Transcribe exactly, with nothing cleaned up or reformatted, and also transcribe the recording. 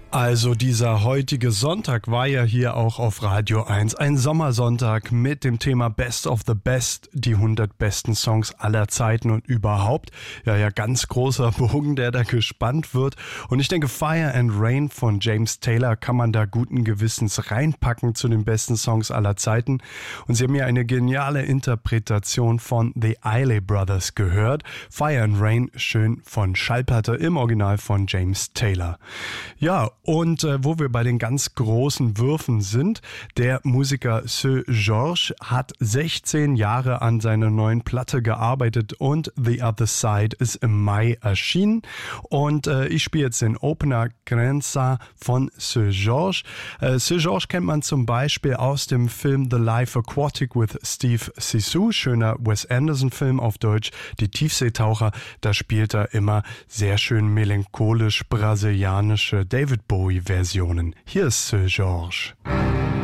Also dieser heutige Sonntag war ja hier auch auf Radio eins ein Sommersonntag mit dem Thema Best of the Best, die hundert besten Songs aller Zeiten und überhaupt. Ja, ja, ganz großer Bogen, der da gespannt wird. Und ich denke, Fire and Rain von James Taylor kann man da guten Gewissens reinpacken zu den besten Songs aller Zeiten. Und Sie haben ja eine geniale Interpretation von The Isley Brothers gehört. Fire and Rain, schön von Schallplatte im Original von James Taylor. Ja, und äh, wo wir bei den ganz großen Würfen sind, der Musiker Seu Jorge hat sechzehn Jahre an seiner neuen Platte gearbeitet und The Other Side ist im Mai erschienen. Und äh, ich spiele jetzt den Opener Crença von Seu Jorge. Äh, Seu Jorge kennt man zum Beispiel aus dem Film The Life Aquatic with Steve Zissou, schöner Wes Anderson-Film auf Deutsch, Die Tiefseetaucher. Da spielt er immer sehr schön melancholisch brasilianische David Bowie-Versionen. Hier ist Seu Jorge.